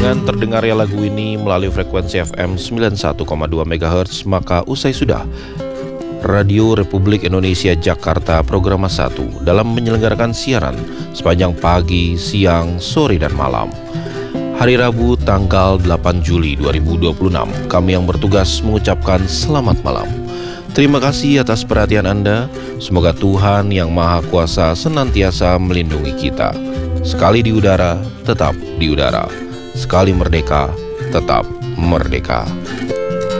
Dengan terdengarnya lagu ini melalui frekuensi FM 91,2 MHz, maka usai sudah Radio Republik Indonesia Jakarta Programa 1 dalam menyelenggarakan siaran sepanjang pagi, siang, sore, dan malam. Hari Rabu tanggal 8 Juli 2026, kami yang bertugas mengucapkan selamat malam. Terima kasih atas perhatian Anda. Semoga Tuhan Yang Maha Kuasa senantiasa melindungi kita. Sekali di udara, tetap di udara. Sekali merdeka, tetap merdeka.